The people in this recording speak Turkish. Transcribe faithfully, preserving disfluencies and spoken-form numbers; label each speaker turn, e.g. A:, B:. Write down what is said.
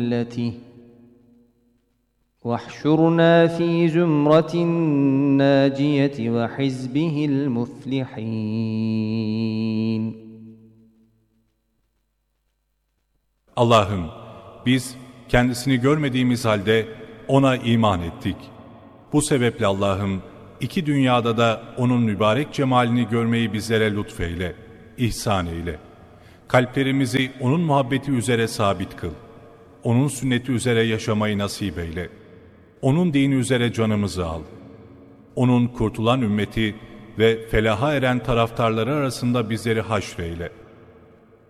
A: مِلَّتِهِ وَاحْشُرْنَا فِي زُمْرَةِ النَّاجِيَةِ وَحِزْبِهِ الْمُفْلِحِينَ.
B: Allah'ım, biz kendisini görmediğimiz halde ona iman ettik. Bu sebeple Allah'ım, iki dünyada da onun mübarek cemalini görmeyi bizlere lütfeyle, ihsan eyle. Kalplerimizi onun muhabbeti üzere sabit kıl. Onun sünneti üzere yaşamayı nasip eyle. Onun dini üzere canımızı al. Onun kurtulan ümmeti ve felaha eren taraftarları arasında bizleri haşreyle.